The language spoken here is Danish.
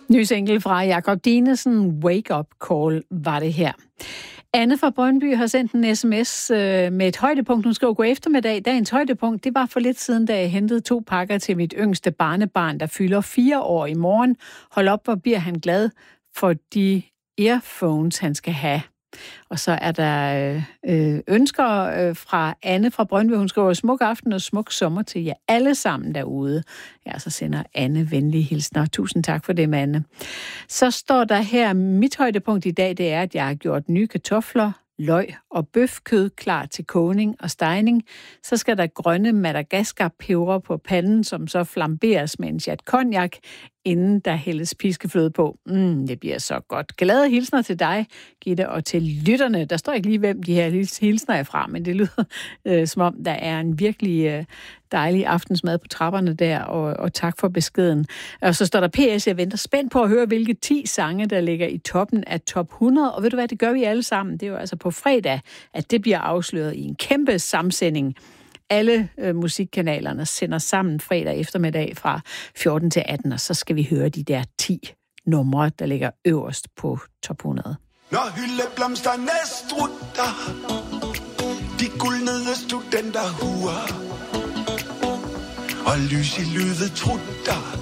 Ny single fra Jakob Dinesen, Wake Up Call, var det her. Anne fra Brøndby har sendt en sms med et højdepunkt. Hun skriver: god eftermiddag. Dagens højdepunkt, det var for lidt siden, da jeg hentede 2 pakker til mit yngste barnebarn, der fylder 4 år i morgen. Hold op, hvor bliver han glad for de earphones, han skal have. Og så er der ønsker fra Anne fra Brøndby. Hun skriver: smuk aften og smuk sommer til jer alle sammen derude. Ja, så sender Anne venlige hilsner. Tusind tak for det, Anne. Så står der her: mit højdepunkt i dag, det er, at jeg har gjort nye kartofler, løg og bøfkød klar til kogning og stegning. Så skal der grønne Madagaskar-peber på panden, som så flamberes med en chat cognac, inden der hældes piskefløde på. Det bliver så godt. Glade hilsner til dig, Gitte, og til lytterne. Der står ikke lige, hvem de her hilsner er fra, men det lyder som om, der er en virkelig dejlig aftensmad på trapperne der, og tak for beskeden. Og så står der PS: jeg venter spændt på at høre, hvilke 10 sange, der ligger i toppen af top 100. Og ved du hvad, det gør vi alle sammen. Det er jo altså på fredag, at det bliver afsløret i en kæmpe samsending. Alle musikkanalerne sender sammen fredag eftermiddag fra 14 til 18, og så skal vi høre de der 10 numre, der ligger øverst på top 100. Når hyldeblomsterne strutter, de guldnede studenterhuer, og lys i lydet trutter,